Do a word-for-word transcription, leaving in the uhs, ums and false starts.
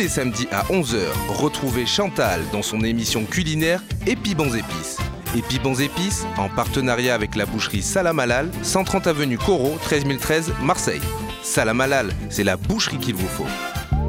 les samedis à onze heures, retrouvez Chantal dans son émission culinaire Épi Bons Épices. Épi Bons Épices, en partenariat avec la boucherie Salam Halal, cent trente avenue Corot, treize mille treize, Marseille. Salam Halal, c'est la boucherie qu'il vous faut.